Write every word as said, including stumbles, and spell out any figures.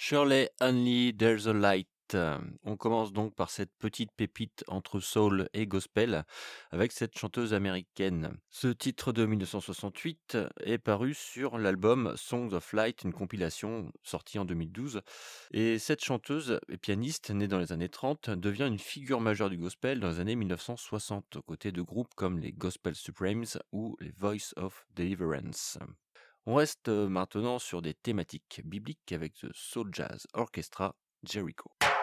Surely Only There's a Light. On commence donc par cette petite pépite entre soul et gospel avec cette chanteuse américaine. Ce titre de mille neuf cent soixante-huit est paru sur l'album Songs of Light, une compilation sortie en deux mille douze. Et cette chanteuse et pianiste, née dans les années trente, devient une figure majeure du gospel dans les années mille neuf cent soixante, aux côtés de groupes comme les Gospel Supremes ou les Voice of Deliverance. On reste euh, maintenant sur des thématiques bibliques avec The Soul Jazz Orchestra Jericho.